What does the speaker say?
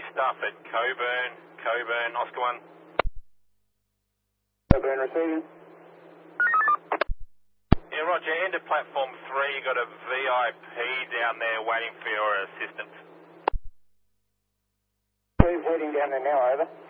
stuff at Coburn, Oscar 1. Coburn receiving. Yeah, Roger, end of platform 3, you got a VIP down there waiting for your assistance. Who's heading down there now, over?